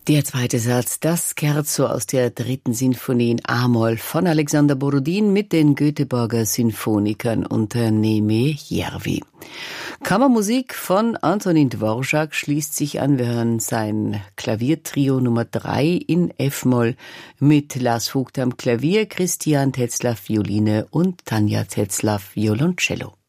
Der zweite Satz, das Scherzo aus der 3. Sinfonie in A-Moll von Alexander Borodin mit den Göteborger Sinfonikern unter Neme Järvi. Kammermusik von Antonín Dvořák schließt sich an. Wir hören sein Klaviertrio Nummer 3 in F-Moll mit Lars Vogt am Klavier, Christian Tetzlaff Violine und Tanja Tetzlaff Violoncello.